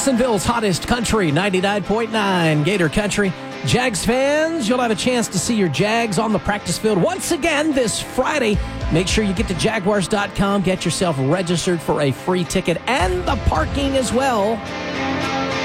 Jacksonville's hottest country, 99.9 Gator Country. Jags fans, you'll have a chance to see your Jags on the practice field once again this Friday. Make sure you get to Jaguars.com, get yourself registered for a free ticket and the parking as well.